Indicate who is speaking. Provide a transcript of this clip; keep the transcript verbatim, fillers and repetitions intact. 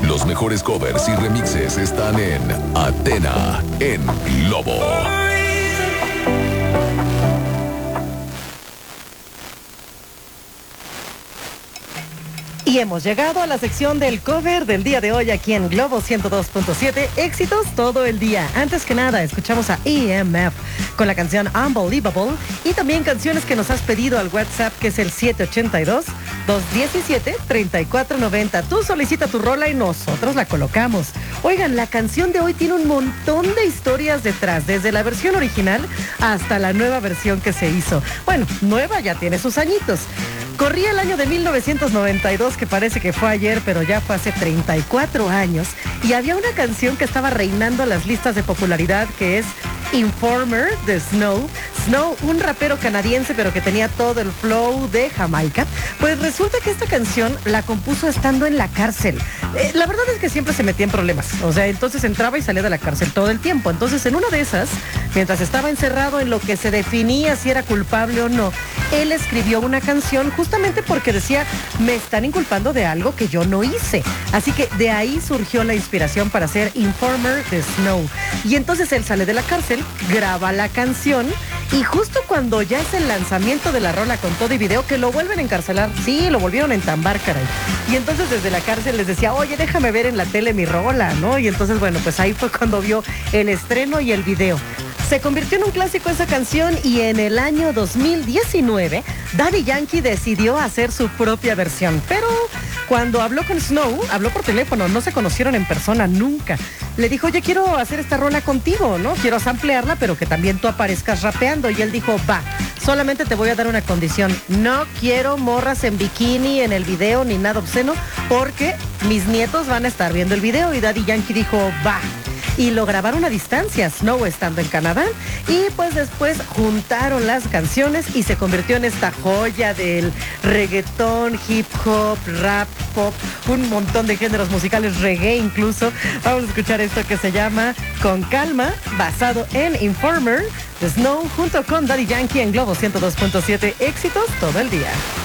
Speaker 1: Los mejores covers y remixes están en Athena, en Globo.
Speaker 2: Y hemos llegado a la sección del cover del día de hoy aquí en Globo ciento dos punto siete. Éxitos todo el día. Antes que nada, escuchamos a E M F con la canción Unbelievable y también canciones que nos has pedido al WhatsApp, que es el siete ocho dos, dos uno siete, tres cuatro nueve cero. Tú solicita tu rola y nosotros la colocamos. Oigan, la canción de hoy tiene un montón de historias detrás, desde la versión original hasta la nueva versión que se hizo. Bueno, nueva ya tiene sus añitos. Corría el año de mil novecientos noventa y dos, que parece que fue ayer, pero ya fue hace treinta y cuatro años. Y había una canción que estaba reinando las listas de popularidad, que es Informer de Snow. Snow, un rapero canadiense, pero que tenía todo el flow de Jamaica. Pues resulta que esta canción la compuso estando en la cárcel. Eh, la verdad es que siempre se metía en problemas. O sea, entonces entraba y salía de la cárcel todo el tiempo. Entonces, en una de esas, mientras estaba encerrado en lo que se definía si era culpable o no, él escribió una canción justamente porque decía, me están inculpando de algo que yo no hice. Así que de ahí surgió la inspiración para hacer Informer de Snow. Y entonces él sale de la cárcel, graba la canción y justo cuando ya es el lanzamiento de la rola con todo y video, que lo vuelven a encarcelar. Sí, lo volvieron a entambar, caray. Y entonces desde la cárcel les decía, oye, déjame ver en la tele mi rola, ¿no? Y entonces, bueno, pues ahí fue cuando vio el estreno y el video. Se convirtió en un clásico esa canción y en el año dos mil diecinueve, Daddy Yankee decidió hacer su propia versión. Pero cuando habló con Snow, habló por teléfono, no se conocieron en persona nunca. Le dijo, oye, quiero hacer esta rola contigo, ¿no? Quiero samplearla, pero que también tú aparezcas rapeando. Y él dijo, va, solamente te voy a dar una condición. No quiero morras en bikini en el video ni nada obsceno, porque mis nietos van a estar viendo el video. Y Daddy Yankee dijo, va. Y lo grabaron a distancia, Snow estando en Canadá, y pues después juntaron las canciones y se convirtió en esta joya del reggaetón, hip hop, rap, pop, un montón de géneros musicales, reggae incluso. Vamos a escuchar esto que se llama Con Calma, basado en Informer de Snow, junto con Daddy Yankee en Globo ciento dos punto siete. Éxitos todo el día.